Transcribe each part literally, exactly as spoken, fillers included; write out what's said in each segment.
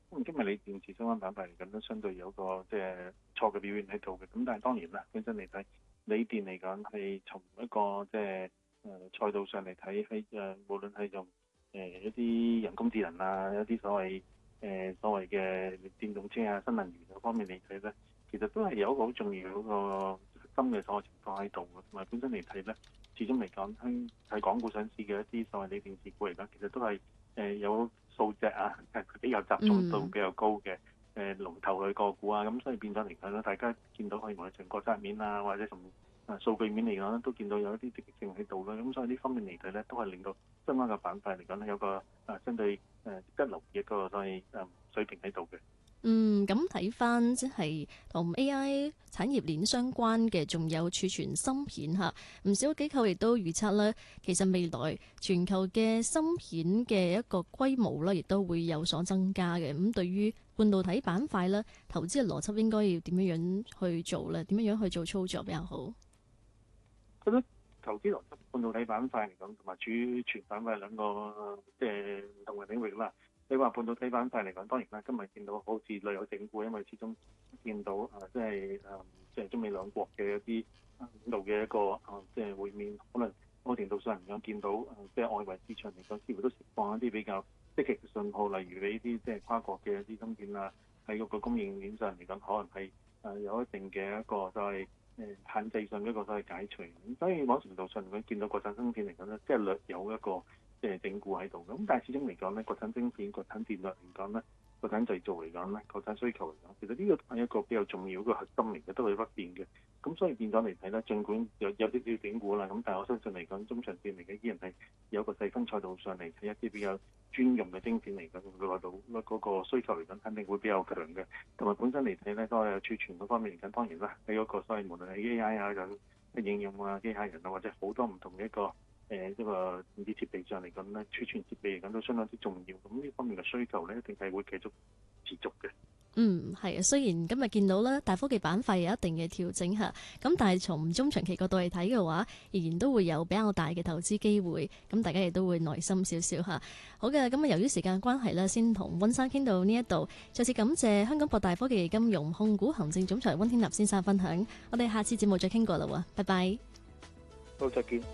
咁今日你電池相關板塊嚟講都相對有個即係錯嘅表現喺度嘅。咁但係當然啦，本身嚟睇，鋰電嚟講係從一個即係誒賽道上嚟睇，喺誒無論係用誒一啲人工智能啊，一啲所謂誒、呃、所謂嘅電動車啊、新能源嗰方面嚟睇咧，其實都係有一個好重要嗰個核心嘅所謂情況喺度嘅。同埋本身嚟睇咧，始終嚟講喺喺港股上市嘅一啲所謂鋰電池股嚟講，其實都係誒、呃、有數隻啊，係比較集中度比較高嘅誒、呃、龍頭嘅個股啊，咁所以變咗嚟講咧，大家見到可以無論從國際面啊，或者從啊數據面嚟講咧，都見到有一啲積極性喺度啦。咁所以呢方面嚟睇咧，都係令到相關嘅板塊嚟講咧，有個啊相對誒值得留意一個所謂誒水平喺度嘅。 嗯，咁睇翻即係同 A I 產業鏈相關嘅，仲有儲存芯片嚇。唔少機構亦都預測咧，其實未來全球嘅芯片嘅一個規模咧，亦都會有所增加嘅。咁對於半導體板塊咧，投資嘅邏輯應該要點樣樣去做咧？點樣樣去做操作比較好？ 覺得投資邏輯半導體板塊嚟講，同埋儲存板塊兩個即係唔同嘅領域啦。你話半導體板塊嚟講，當然啦，今日見到好似略有整固，因為始終見到啊，即係誒，即係中美兩國嘅一啲領導嘅一個啊，即係會面，可能某程度上嚟講見到誒，即係外圍市場嚟講，似乎都釋放一啲比較積極嘅信號，例如你呢啲即係跨國嘅一啲芯片啊，喺嗰個供應鏈上嚟講，可能係誒有一定嘅一個就係誒限制上一個所謂解除。咁所以某程度上嚟講，見到國產芯片嚟講咧，即係略有一個即係整固喺度。咁但係始終嚟講咧，國產晶片、國產電略嚟講咧，國產製造嚟講咧，國產需求嚟講，其實呢個係一個比較重要嘅核心嚟嘅，都係不變嘅。咁所以變咗嚟睇咧，儘管有有啲少整固啦，咁但係我相信嚟講，中長線嚟嘅依然係有個細分賽道上嚟睇一啲比較專用嘅晶片嚟講，佢話到嗰個需求嚟講，肯定會比較強嘅。同埋本身嚟睇咧，都係儲存嗰方面嚟講，當然啦，喺嗰個所謂無論係 A I 啊、咁應用啊、機械人啊，或者好多唔同嘅一個。誒一個電子設備上嚟講咧，儲存設備嚟講都相當之重要。咁呢方面嘅需求咧，一定係會繼續持續嘅。 嗯，係啊。雖然今日見到咧大科技板塊有一定嘅調整嚇，咁但係從中長期角度嚟睇嘅話，仍然都會有比較大嘅投資機會。咁大家亦都會耐心少少嚇。好嘅，咁啊由於時間關係咧，先同溫生傾到呢一度。再次感謝香港博大科技金融控股行政總裁溫天納先生分享。我哋下次節目再傾過啦喎，拜拜。 好，再見。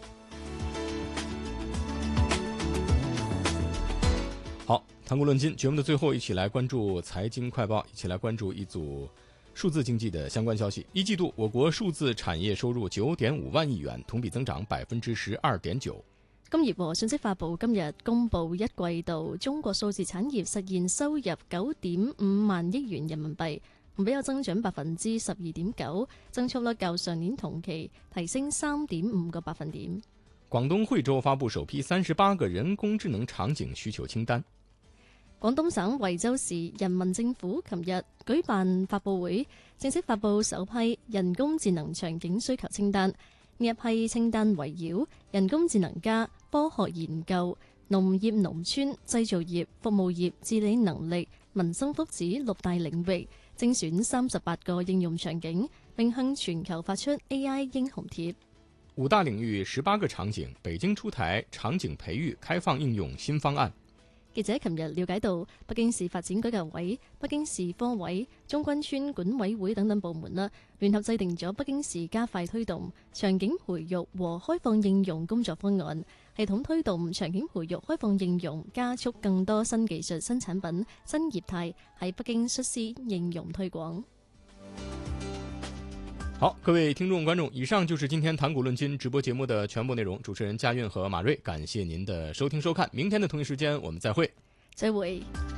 好，谈股论金节目的最后，一起来关注财经快报，一起来关注一组数字经济的相关消息。一季度，我国数字产业收入九點五萬億元，同比增長百分之十二點九。 金業和信息發布今日公布一季度中國數字產業實現收入九點五萬億元人民幣，同比有增長百分之十二點九，增速率較上年同期提升三點五個百分點。 廣東惠州發布首批三十八個人工智能場景需求清單。 廣東省惠州市人民政府琴日舉辦發佈會，正式發佈首批人工智能場景需求清單。呢一批清單圍繞人工智能加科學研究、農業農村、製造業、服務業、治理能力、民生福祉六大領域，精選三十八個應用場景，並向全球發出 A I 英雄帖。 五大領域十八個場景，北京出台場景培育開放應用新方案。 記者琴日了解到，北京市發展改革委、北京市科委、中關村管委會等等部門啦，聯合制定咗北京市加快推動場景培育和開放應用工作方案，系統推動場景培育開放應用，加速更多新技術、新產品、新業態喺北京率先應用推廣。 好，各位聽眾觀眾，以上就是今天談股論金直播節目的全部內容。主持人嘉韻和馬瑞，感謝您的收聽收看。明天的同一時間，我們再會。 再會。